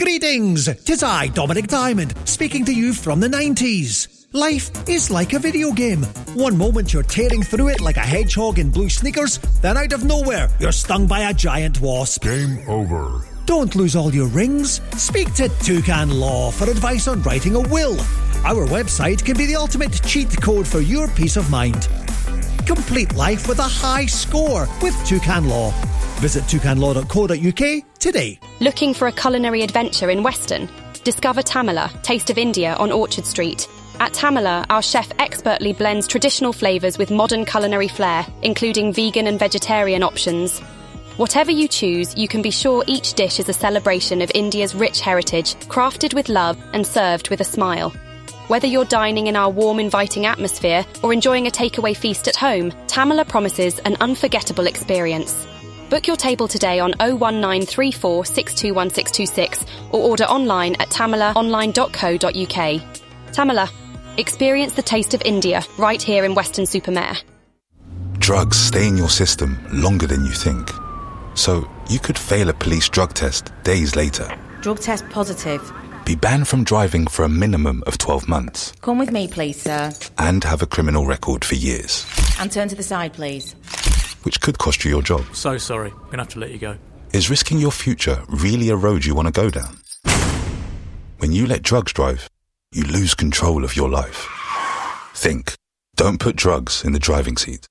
Greetings! 'Tis I, Dominic Diamond, speaking to you from the 90s. Life is like a video game. One moment you're tearing through it like a hedgehog in blue sneakers, then out of nowhere, you're stung by a giant wasp. Game over. Don't lose all your rings. Speak to Toucan Law for advice on writing a will. Our website can be the ultimate cheat code for your peace of mind. Complete life with a high score with Toucan Law. Visit toucanlaw.co.uk today. Looking for a culinary adventure in Weston? Discover Tamala, Taste of India on Orchard Street. At Tamala, our chef expertly blends traditional flavours with modern culinary flair, including vegan and vegetarian options. Whatever you choose, you can be sure each dish is a celebration of India's rich heritage, crafted with love and served with a smile. Whether you're dining in our warm, inviting atmosphere or enjoying a takeaway feast at home, Tamala promises an unforgettable experience. Book your table today on 01934 621626 or order online at tamalaonline.co.uk. Tamala, experience the taste of India right here in Weston-super-Mare. Drugs stay in your system longer than you think. So you could fail a police drug test days later. Drug test positive. Be banned from driving for a minimum of 12 months. Come with me, please, sir. And have a criminal record for years. And turn to the side, please. Which could cost you your job. So sorry, I'm going to have to let you go. Is risking your future really a road you want to go down? When you let drugs drive, you lose control of your life. Think. Don't put drugs in the driving seat.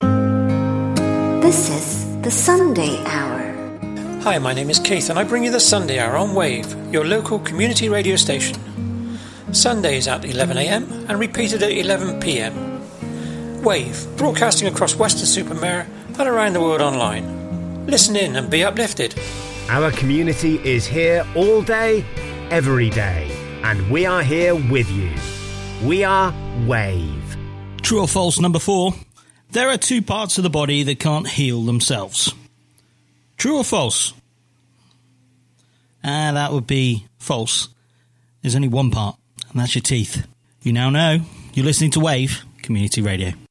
This is the Sunday Hour. Hi, my name is Keith and I bring you the Sunday Hour on Wave, your local community radio station. Sundays at 11am and repeated at 11pm. Wave, broadcasting across Weston-super-Mare and around the world online. Listen in and be uplifted. Our community is here all day, every day, and we are here with you. We are Wave. True or false, number 4. There are 2 parts of the body that can't heal themselves. True or false? That would be false. There's only one part, and that's your teeth. You now know. You're listening to Wave Community Radio.